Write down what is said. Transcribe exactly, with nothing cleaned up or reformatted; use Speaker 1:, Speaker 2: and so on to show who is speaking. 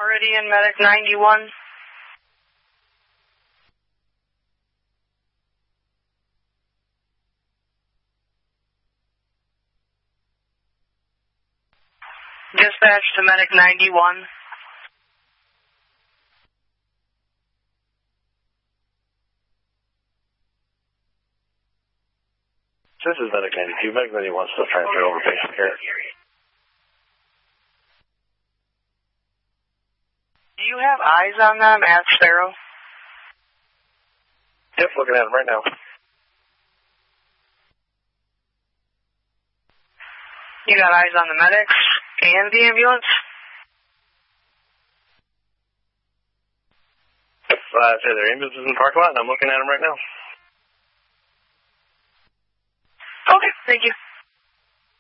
Speaker 1: Meridian Medic ninety-one. Dispatch to Medic ninety-one.
Speaker 2: This is Medic ninety-two. Medic ninety-one still transferred over patient care.
Speaker 1: Do you have eyes on them at Sparrow?
Speaker 2: Yep, looking at them right now.
Speaker 1: You got eyes on the medics and the ambulance?
Speaker 2: Yep, uh, say their ambulance is in the parking lot, and I'm looking at them right now.
Speaker 1: Okay, thank you.